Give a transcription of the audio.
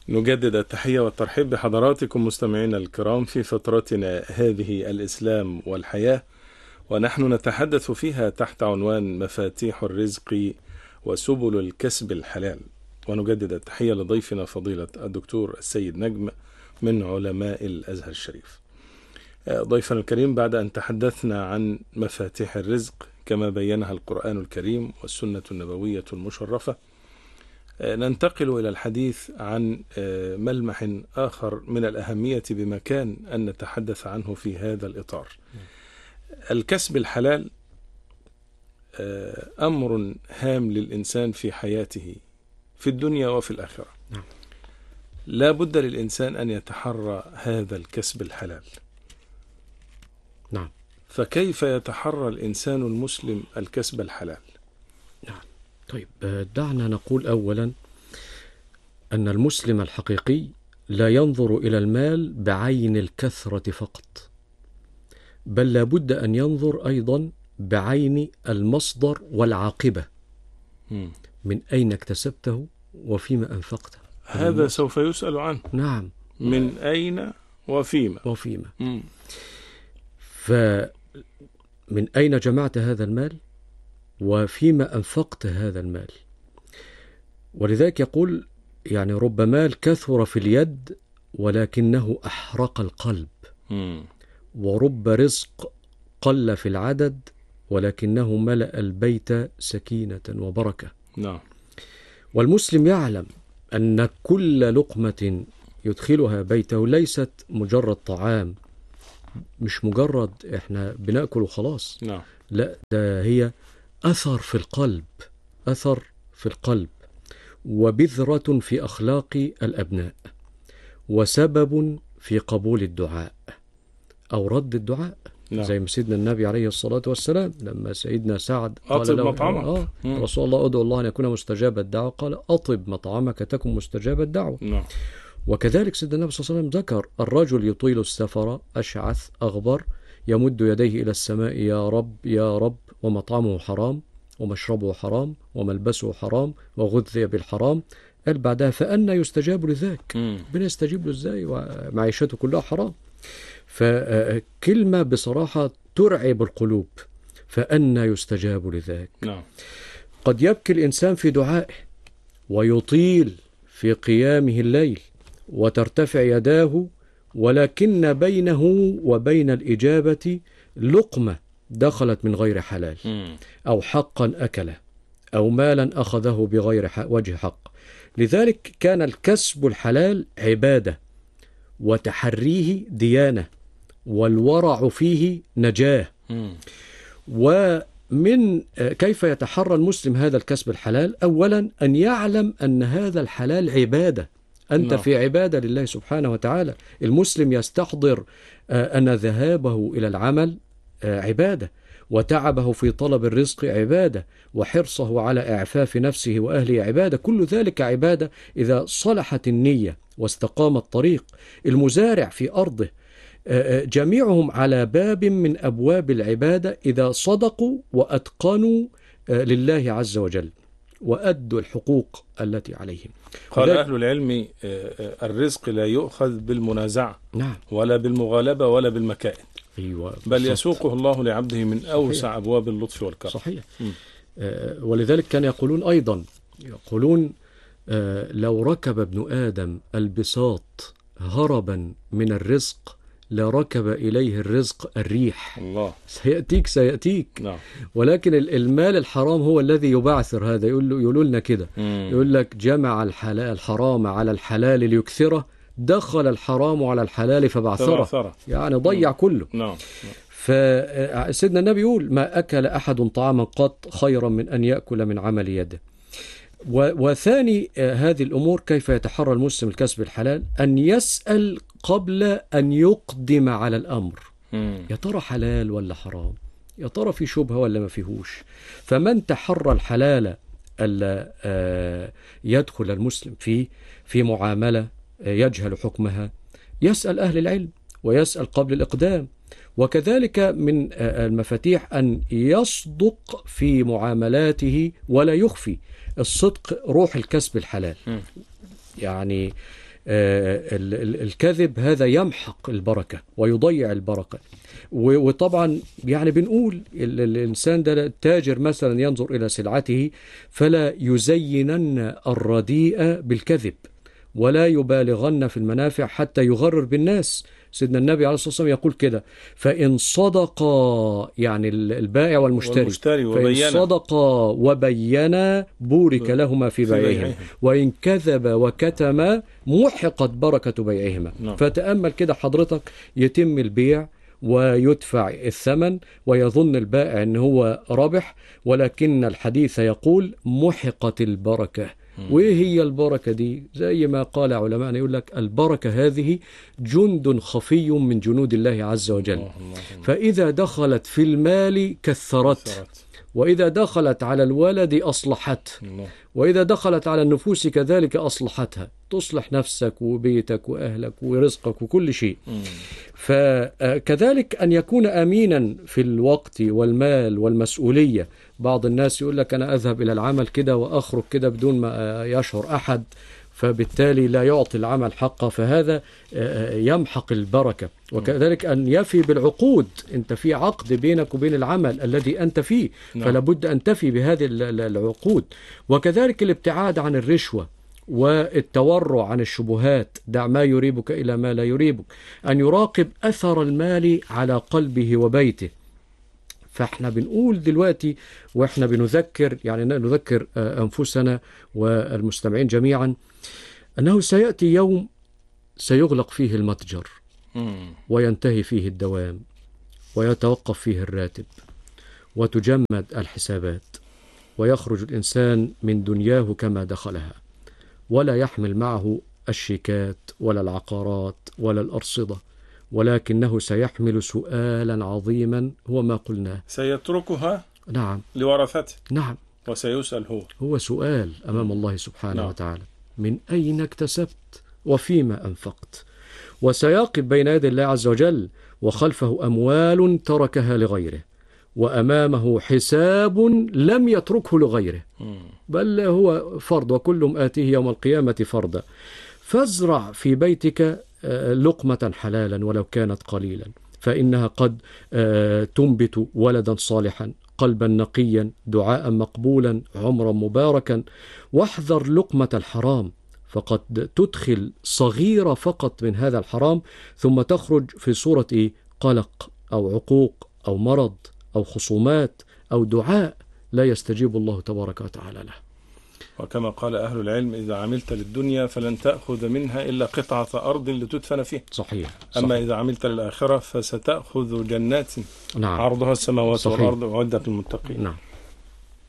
نجدد التحية والترحيب بحضراتكم مستمعينا الكرام في فترتنا هذه الإسلام والحياة، ونحن نتحدث فيها تحت عنوان مفاتيح الرزق وسبل الكسب الحلال. ونجدد التحية لضيفنا فضيلة الدكتور السيد نجم من علماء الأزهر الشريف. ضيفنا الكريم، بعد أن تحدثنا عن مفاتيح الرزق كما بينها القرآن الكريم والسنة النبوية المشرفة، ننتقل إلى الحديث عن ملمح آخر من الأهمية بمكان أن نتحدث عنه في هذا الإطار. الكسب الحلال أمر هام للإنسان في حياته في الدنيا وفي الآخرة. لا بد للإنسان أن يتحرى هذا الكسب الحلال. نعم. فكيف يتحرى الإنسان المسلم الكسب الحلال؟ نعم. طيب، دعنا نقول أولا أن المسلم الحقيقي لا ينظر إلى المال بعين الكثرة فقط، بل لا بد أن ينظر أيضا بعين المصدر والعاقبة. من أين اكتسبته وفيما أنفقته، هذا سوف يسأل عنه. نعم. من أين وفيما. فمن أين جمعت هذا المال وفيما أنفقت هذا المال. ولذلك يقول يعني رب مال كثر في اليد ولكنه أحرق القلب، ورب رزق قل في العدد ولكنه ملأ البيت سكينة وبركة. نعم. والمسلم يعلم أن كل لقمة يدخلها بيته ليست مجرد طعام، مش مجرد إحنا بنأكل وخلاص. نعم. لا، ده هي أثر في القلب وبذرة في أخلاق الأبناء وسبب في قبول الدعاء أو رد الدعاء. نعم. زي ما سيدنا النبي عليه الصلاة والسلام لما سيدنا سعد قال له مطعمك. رسول الله أدعو الله أن يكون مستجاب الدعوة، قال أطب مطعمك تكن مستجاب الدعوة. نعم. وكذلك سيدنا النبي صلى الله عليه وسلم ذكر الرجل يطيل السفر أشعث أغبر يمد يديه إلى السماء يا رب يا رب، ومطعمه حرام ومشربه حرام وملبسه حرام وغذي بالحرام. قال بعدها فأنا يستجاب لذاك، ربنا يستجيب له ازاي ومعيشته كلها حرام؟ فكلمة بصراحة ترعب القلوب، فأنا يستجاب لذاك. نعم. قد يبكي الإنسان في دعائه ويطيل في قيامه الليل وترتفع يداه، ولكن بينه وبين الإجابة لقمة دخلت من غير حلال، أو حقا أكله، أو مالا أخذه بغير وجه حق. لذلك كان الكسب الحلال عبادة، وتحريه ديانة، والورع فيه نجاة. ومن كيف يتحرى المسلم هذا الكسب الحلال؟ أولا أن يعلم أن هذا الحلال عبادة، أنت في عبادة لله سبحانه وتعالى. المسلم يستحضر أن ذهابه إلى العمل عبادة، وتعبه في طلب الرزق عبادة، وحرصه على إعفاف نفسه وأهله عبادة. كل ذلك عبادة إذا صلحت النية واستقام الطريق. المزارع في أرضه جميعهم على باب من أبواب العبادة إذا صدقوا وأتقنوا لله عز وجل وأدوا الحقوق التي عليهم. قال أهل العلم الرزق لا يؤخذ بالمنازعة. نعم. ولا بالمغالبة ولا بالمكائد. أيوة، بل يسوقه الله لعبده من أوسع أبواب اللطف والكرم. صحيح. ولذلك كان يقولون أيضا لو ركب ابن آدم البساط هربا من الرزق لركب إليه الرزق الريح. الله. سيأتيك. نعم. ولكن المال الحرام هو الذي يبعثر هذا. يقولوا لنا كده، يقول لك جمع الحرام على الحلال ليكثره، دخل الحرام على الحلال فبعثره، يعني ضيع كله. نعم. فسيدنا النبي يقول ما أكل أحد طعاما قط خيرا من أن يأكل من عمل يده. وثاني هذه الأمور كيف يتحرى المسلم الكسب الحلال؟ أن يسأل قبل أن يقدم على الأمر. يا ترى حلال ولا حرام؟ يا ترى في شبهة ولا ما فيهوش؟ فمن تحرى الحلال ألا يدخل المسلم في معاملة يجهل حكمها، يسأل أهل العلم ويسأل قبل الإقدام. وكذلك من المفاتيح أن يصدق في معاملاته ولا يخفي. الصدق روح الكسب الحلال. يعني الكذب هذا يمحق البركة ويضيع البركة. وطبعا يعني بنقول الإنسان ده التاجر مثلا ينظر إلى سلعته فلا يزينن الرديء بالكذب ولا يبالغن في المنافع حتى يغرر بالناس. سيدنا النبي عليه الصلاة والسلام يقول كده: فإن صدقا، يعني البائع والمشتري فإن صدقا وبينا بورك لهما في بيعهما، وإن كذب وكتم محقت بركة بيعهما. فتأمل كده حضرتك، يتم البيع ويدفع الثمن ويظن البائع أنه هو ربح، ولكن الحديث يقول محقت البركة. وإيه هي البركة دي؟ زي ما قال علماء يقول لك البركة هذه جند خفي من جنود الله عز وجل، فإذا دخلت في المال كثرت، وإذا دخلت على الولد أصلحته، وإذا دخلت على النفوس كذلك أصلحتها، تصلح نفسك وبيتك وأهلك ورزقك وكل شيء. فكذلك أن يكون أمينا في الوقت والمال والمسؤولية. بعض الناس يقول لك أنا أذهب إلى العمل كده وأخرج كده بدون ما يشعر أحد، فبالتالي لا يعطي العمل حقه، فهذا يمحق البركة. وكذلك أن يفي بالعقود، أنت في عقد بينك وبين العمل الذي أنت فيه، فلا بد أن تفي بهذه العقود. وكذلك الابتعاد عن الرشوة والتورع عن الشبهات، دع ما يريبك إلى ما لا يريبك، أن يراقب أثر المال على قلبه وبيته. فاحنا بنقول دلوقتي واحنا بنذكر، يعني نذكر أنفسنا والمستمعين جميعا، أنه سيأتي يوم سيغلق فيه المتجر وينتهي فيه الدوام ويتوقف فيه الراتب وتجمد الحسابات، ويخرج الإنسان من دنياه كما دخلها، ولا يحمل معه الشيكات ولا العقارات ولا الأرصدة، ولكنه سيحمل سؤالا عظيما هو ما قلناه، سيتركها نعم لورثته، نعم، وسيسأل هو سؤال أمام الله سبحانه وتعالى: من أين اكتسبت وفيما أنفقت؟ وسيقف بين يدي الله عز وجل وخلفه أموال تركها لغيره، وأمامه حساب لم يتركه لغيره، بل هو فرد، وكل آتيه يوم القيامة فردا. فازرع في بيتك لقمة حلالا ولو كانت قليلا، فإنها قد تنبت ولدا صالحا، قلبا نقيا، دعاء مقبولا، عمرا مباركا. واحذر لقمة الحرام، فقد تدخل صغيرة فقط من هذا الحرام ثم تخرج في صورة قلق أو عقوق أو مرض أو خصومات أو دعاء لا يستجيب الله تبارك وتعالى له. وكما قال أهل العلم: إذا عملت للدنيا فلن تأخذ منها إلا قطعة أرض لتدفن فيها. صحيح. أما إذا عملت للآخرة فستأخذ جنات نعم. عرضها السماوات والأرض أعدت للمتقين. نعم.